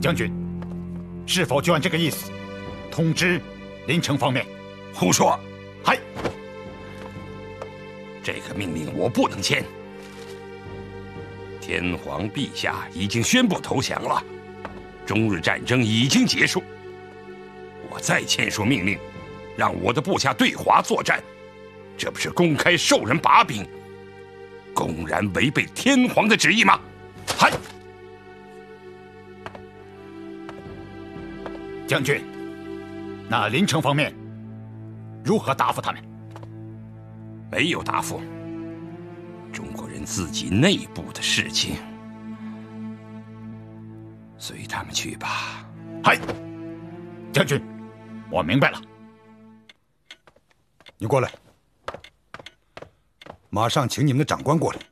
将军，是否就按这个意思通知临城方面？ 胡说！ 嗨， 这个命令我不能签。天皇陛下已经宣布投降了，中日战争已经结束。我再签署命令，让我的部下对华作战，这不是公开授人把柄，公然违背天皇的旨意吗？ 嗨，将军，那临城方面如何答复他们？ 没有答复。中国人自己内部的事情，随他们去吧。 嗨，将军，我明白了。 你过来，马上请你们的长官过来。